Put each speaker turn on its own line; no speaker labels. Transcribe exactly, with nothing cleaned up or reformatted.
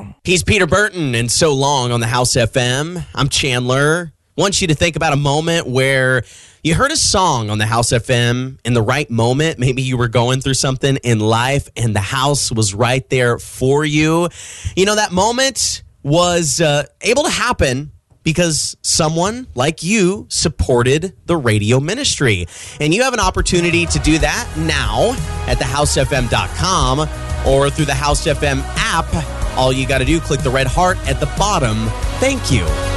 long.
He's Peter Burton and So Long on the House F M. I'm Chandler. Want you to think about a moment where you heard a song on the House F M in the right moment. Maybe you were going through something in life and the house was right there for you. You know, that moment was uh, able to happen because someone like you supported the radio ministry. And you have an opportunity to do that now at the house f m dot com or through the House F M app. All you got to do, click the red heart at the bottom. Thank you.